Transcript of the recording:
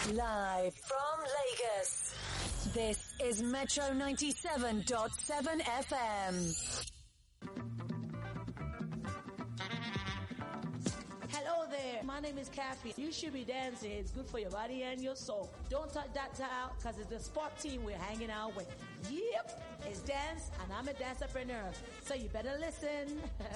Live from Lagos, this is Metro 97.7 FM. Hello there, my name is Kathy. You should be dancing. It's good for your body and your soul. Don't touch that towel because it's the sport team we're hanging out with. Yep, it's dance and I'm a dancerpreneur. So you better listen.